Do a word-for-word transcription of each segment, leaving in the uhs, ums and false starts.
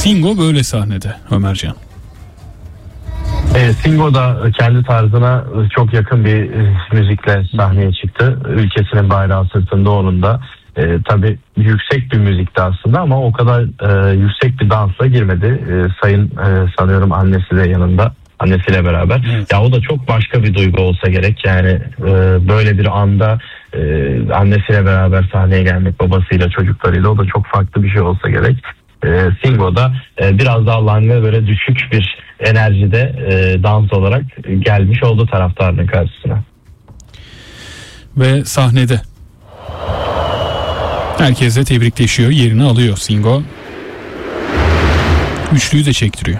Singo böyle sahnede Ömercan. E, Singo da kendi tarzına çok yakın bir e, müzikle sahneye çıktı. Ülkesinin bayrağı sırtında onun da. E, tabii yüksek bir müzikti aslında ama o kadar e, yüksek bir dansla girmedi. E, sayın e, sanıyorum annesi de yanında. Annesiyle beraber. Evet. Ya o da çok başka bir duygu olsa gerek. Yani e, böyle bir anda e, annesiyle beraber sahneye gelmek, babasıyla, çocuklarıyla, o da çok farklı bir şey olsa gerek. E, Singo da e, biraz daha Langa böyle düşük bir enerjide e, dans olarak gelmiş oldu taraftarının karşısına. Ve sahnede herkesle tebrikleşiyor, yerini alıyor Singo. Üçlüyü de çektiriyor.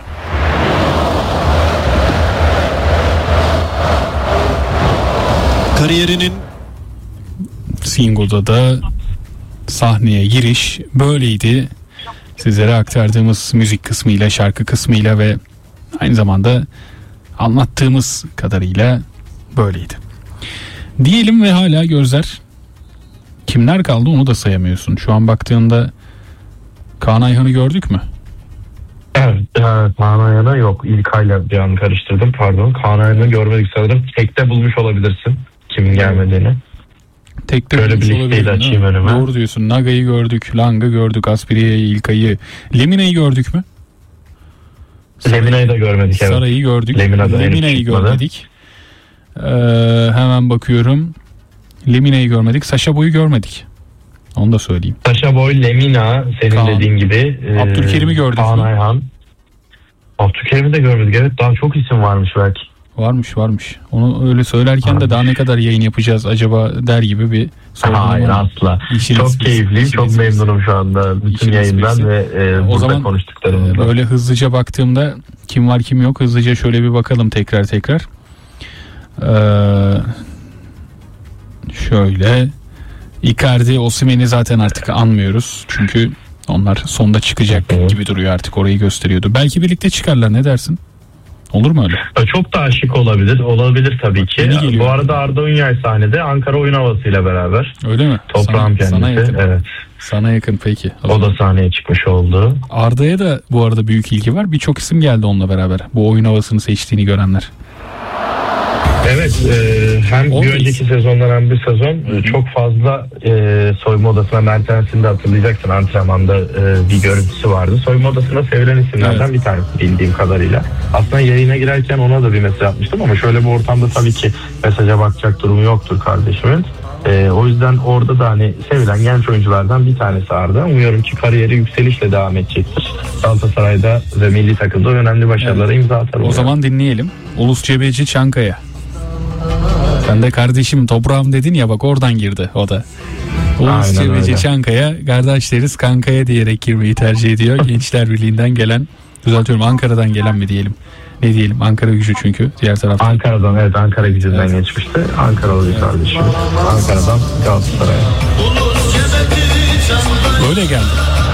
Kariyerinin Singo'da da sahneye giriş böyleydi. Sizlere aktardığımız müzik kısmıyla, şarkı kısmıyla ve aynı zamanda anlattığımız kadarıyla böyleydi. Diyelim ve hala gözler kimler kaldı onu da sayamıyorsun. Şu an baktığında Kaan Ayhan'ı gördük mü? Evet, Kaan Ayhan'ı yok. İlkay'la bir an karıştırdım, pardon. Kaan Ayhan'ı görmedik sanırım. Tekte bulmuş olabilirsin kimin gelmediğini. Tekte böyle bulmuş olabilir. açayım önüme. Doğru diyorsun. Naga'yı gördük, Lang'ı gördük, Aspiria'yı, İlkay'ı. Lemina'yı gördük mü? Lemina'yı da görmedik. Evet. Saray'ı gördük. Lemina Lemina'yı görmedik. Ee, hemen bakıyorum. Lemina'yı görmedik. Sasha Boy'u görmedik. Onu da söyleyeyim. Sasha Boy, Lemina senin Kaan, dediğin gibi. E, Abdülkerim'i gördük. Kaan Ayhan. Abdülkerim'i de görmedik. Evet, daha çok isim varmış belki. Varmış varmış. Onu öyle söylerken varmış. De daha ne kadar yayın yapacağız acaba der gibi bir sorun. Hayır asla. İşiniz çok keyifliyim. Çok memnunum şu anda bütün İşiniz yayından bilsin. Ve e, o burada zaman, konuştuklarımızda. Böyle hızlıca baktığımda kim var kim yok hızlıca şöyle bir bakalım tekrar tekrar. Ee, şöyle Icardi, Osimhen'i zaten artık anmıyoruz. Çünkü onlar sonda çıkacak evet. gibi duruyor, artık orayı gösteriyordu. Belki birlikte çıkarlar, ne dersin? Olur mu öyle? Çok daha şık olabilir. Olabilir tabii ki. Bu arada Arda Ünyay sahnede Ankara oyun havasıyla beraber. Öyle mi? Toprağım sana, kendisi. Sana yakın. Evet. Sana yakın peki. O, o da sahneye çıkmış oldu. Arda'ya da bu arada büyük ilgi var. Birçok isim geldi onunla beraber. Bu oyun havasını seçtiğini görenler. Evet, e, hem bir önceki sezondan hem bir sezon Hı-hı. çok fazla e, soyunma odasına, Mertens'in de hatırlayacaksın, antrenmanda e, bir görüntüsü vardı. Soyunma odasına sevilen isimlerden evet. bir tanesi bildiğim kadarıyla. Aslında yayına girerken ona da bir mesaj atmıştım ama şöyle bir ortamda tabii ki mesaja bakacak durumu yoktur kardeşimin. E, o yüzden orada da hani sevilen genç oyunculardan bir tanesi Arda. Umuyorum ki kariyeri yükselişle devam edecektir. Galatasaray'da ve milli takımda önemli başarılara evet. imza atar. O zaman dinleyelim. Ulus Cebeci Çankaya. Sen de kardeşim toprağım dedin ya, bak oradan girdi o da. Ulus Cebeci Çankaya, kardeşleriz kankaya diyerek girmeyi tercih ediyor. Gençler Birliği'nden gelen, düzeltiyorum Ankara'dan gelen mi diyelim? Ne diyelim? Ankara Gücü çünkü diğer tarafta. Ankara'dan, evet, Ankara Gücü'nden evet. geçmişti. Ankaralı bir kardeşimiz. Ankara'dan Galatasaray'a. Böyle geldi.